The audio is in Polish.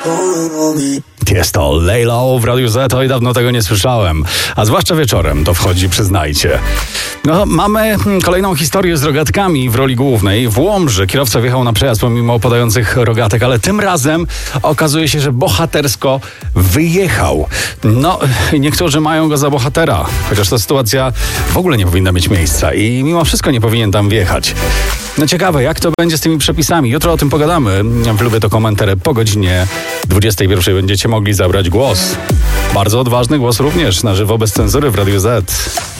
Jest to Laylo w Radiu Z, oj dawno tego nie słyszałem. A zwłaszcza wieczorem to wchodzi, przyznajcie. No, mamy kolejną historię z rogatkami w roli głównej. W Łomży kierowca wjechał na przejazd pomimo opadających rogatek, ale tym razem okazuje się, że bohatersko wyjechał. No, niektórzy mają go za bohatera, chociaż ta sytuacja w ogóle nie powinna mieć miejsca i mimo wszystko nie powinien tam wjechać. No ciekawe, jak to będzie z tymi przepisami. Jutro o tym pogadamy. W Lubię to komentarze po godzinie 21 będziecie mogli zabrać głos. Bardzo odważny głos również na żywo bez cenzury w Radiu Z.